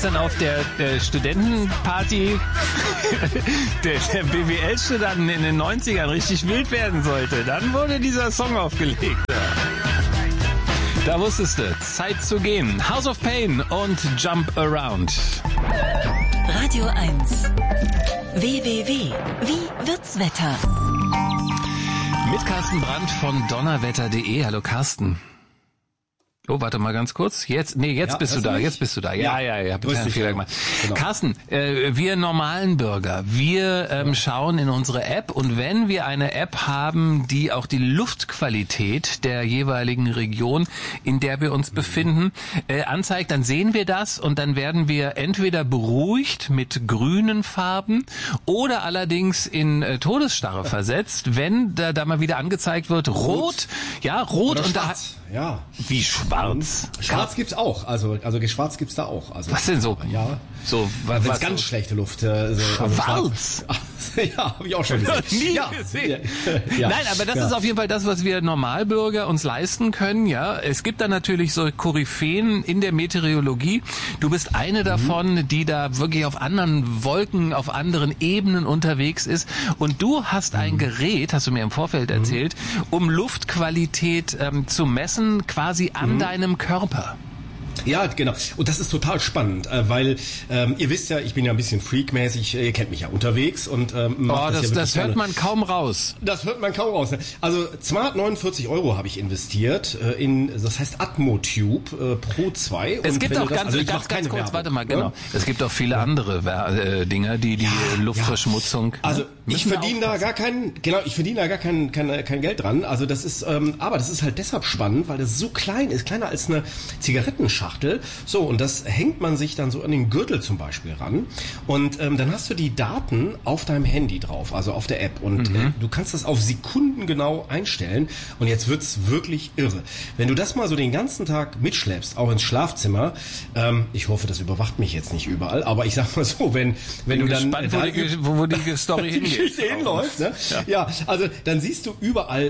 dann auf der Studentenparty der BWL-Studenten in den 90ern richtig wild werden sollte, dann wurde dieser Song aufgelegt. Da wusstest du, Zeit zu gehen. House of Pain und Jump Around. Radio 1. www. Wie wird's Wetter? Mit Carsten Brandt von donnerwetter.de. Hallo Carsten. Oh, warte mal ganz kurz. Jetzt bist du da. Jetzt bist du da. Ja, bitte einen Fehler gemacht. Genau. Carsten, wir normalen Bürger, wir schauen in unsere App und wenn wir eine App haben, die auch die Luftqualität der jeweiligen Region, in der wir uns befinden, anzeigt, dann sehen wir das und dann werden wir entweder beruhigt mit grünen Farben oder allerdings in Todesstarre versetzt, wenn da mal wieder angezeigt wird, rot oder und schwarz. Da wie schwarz? Schwarz gibt's auch, also schwarz gibt's da auch. Also, was denn so? Ja, so wenn es ganz schlechte Luft. Schwarz? Ja, habe ich auch schon gesehen. Nie gesehen. Ja. Nein, aber das ist auf jeden Fall das, was wir Normalbürger uns leisten können. Ja, es gibt da natürlich so Koryphäen in der Meteorologie. Du bist eine davon, die da wirklich auf anderen Wolken, auf anderen Ebenen unterwegs ist. Und du hast ein Gerät, hast du mir im Vorfeld erzählt, um Luftqualität zu messen, quasi an deinem Körper. Ja, genau. Und das ist total spannend, weil ihr wisst ja, ich bin ja ein bisschen freakmäßig, ihr kennt mich ja unterwegs und das hört man kaum raus. Das hört man kaum raus. Ne? Also 249 € habe ich investiert in, das heißt Atmotube Pro 2. Es gibt auch ganz kurz, warte mal, genau. Es gibt auch viele andere Dinge, die Luftverschmutzung. Also ich verdiene da gar kein Geld dran. Also das ist, aber das ist halt deshalb spannend, weil das so klein ist, kleiner als eine Zigarettenschachtel. So, und das hängt man sich dann so an den Gürtel zum Beispiel ran. Und dann hast du die Daten auf deinem Handy drauf, also auf der App. Und du kannst das auf Sekunden genau einstellen. Und jetzt wird's wirklich irre. Wenn du das mal so den ganzen Tag mitschleppst, auch ins Schlafzimmer, ich hoffe, das überwacht mich jetzt nicht überall, aber ich sag mal so, wenn du dann... wo die Story hinläuft, ne? Ja, also dann siehst du überall,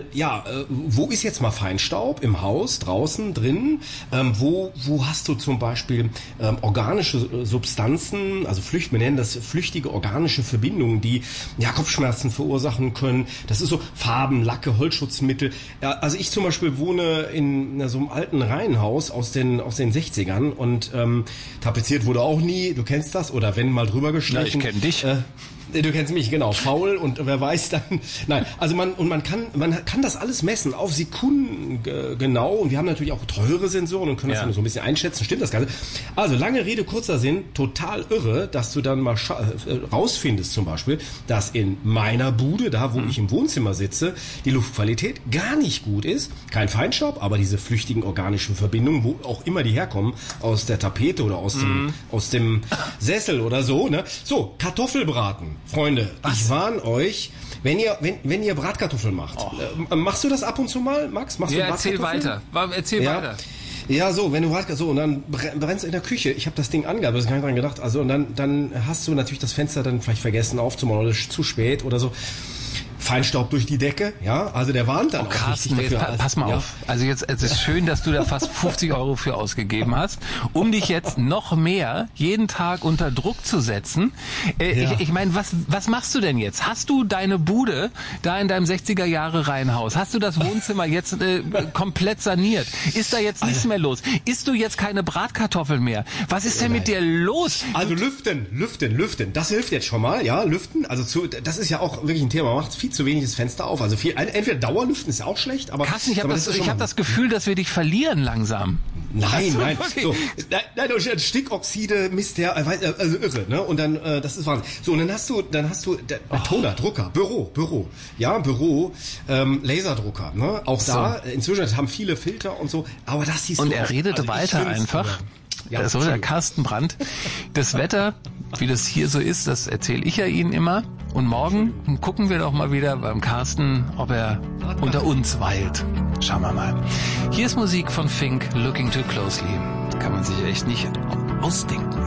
wo ist jetzt mal Feinstaub im Haus, draußen, drinnen, wo hast du zum Beispiel organische Substanzen, also wir nennen das flüchtige organische Verbindungen, die Kopfschmerzen verursachen können. Das ist so Farben, Lacke, Holzschutzmittel. Ja, also ich zum Beispiel wohne in so einem alten Reihenhaus aus den 60ern und tapeziert wurde auch nie, du kennst das, oder wenn mal drüber gestrichen. Ja, ich kenne dich. Du kennst mich, genau, faul und wer weiß dann. Nein, also man kann das alles messen auf Sekunden genau und wir haben natürlich auch teure Sensoren und können das dann so ein bisschen einschätzen. Stimmt das Ganze? Also lange Rede, kurzer Sinn, total irre, dass du dann mal rausfindest zum Beispiel, dass in meiner Bude, da wo ich im Wohnzimmer sitze, die Luftqualität gar nicht gut ist. Kein Feinstaub, aber diese flüchtigen organischen Verbindungen, wo auch immer die herkommen, aus der Tapete oder aus dem Sessel oder so, ne? So, Kartoffelbraten. Freunde, ich warne euch, wenn ihr Bratkartoffeln macht, machst du das ab und zu mal, Max? Machst du erzähl weiter. Weiter. Ja, so, wenn du und dann brennst du in der Küche. Ich habe das Ding angehabt, da habe ich gar nicht dran gedacht. Also und dann hast du natürlich das Fenster dann vielleicht vergessen aufzumachen oder zu spät oder so. Feinstaub durch die Decke, ja, also der warnt dann auch richtig dafür. Pass mal auf, also jetzt, es ist schön, dass du da fast 50 € für ausgegeben hast, um dich jetzt noch mehr jeden Tag unter Druck zu setzen. Ich meine, was machst du denn jetzt? Hast du deine Bude da in deinem 60er-Jahre-Reihenhaus, hast du das Wohnzimmer jetzt komplett saniert? Ist da jetzt nichts mehr los? Isst du jetzt keine Bratkartoffeln mehr? Was ist denn mit dir los? Also lüften, das hilft jetzt schon mal, ja, lüften, also das ist ja auch wirklich ein Thema, macht viel zu wenig das Fenster auf. Also entweder Dauerlüften ist ja auch schlecht, aber... Carsten, ich hab das Gefühl, dass wir dich verlieren langsam. Nein. Okay. So, nein, Stickoxide, Mist, also irre, ne? Und dann, das ist Wahnsinn. So, und dann hast du Toner, Drucker, Büro, Laserdrucker, ne? Auch so. Da, inzwischen haben viele Filter und so, aber das siehst du. Und er redet weiter einfach. Ja, so der Carsten Brandt. Das Wetter, wie das hier so ist, das erzähle ich ja Ihnen immer. Und morgen gucken wir doch mal wieder beim Carsten, ob er unter uns weilt. Schauen wir mal. Hier ist Musik von Fink, Looking Too Closely. Kann man sich echt nicht ausdenken.